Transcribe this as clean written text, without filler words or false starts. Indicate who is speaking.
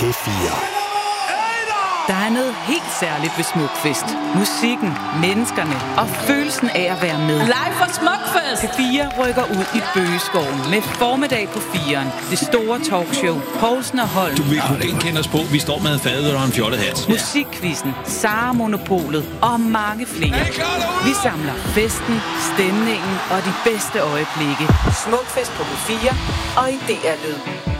Speaker 1: P4.
Speaker 2: Der er noget helt særligt ved Smukfest. Musikken, menneskerne og følelsen af at være med.
Speaker 3: Live fra Smukfest!
Speaker 2: P4 rykker ud i Bøgeskoven med formiddag på 4'eren. Det store talkshow. Poulsen og Holm.
Speaker 4: Du vil ikke kende os på. Vi står med en fadøl og en fjollet hat.
Speaker 2: Musikquizzen, Sara Monopolet og mange flere. Vi samler festen, stemningen og de bedste øjeblikke. Smukfest på P4 og i DR Lyd.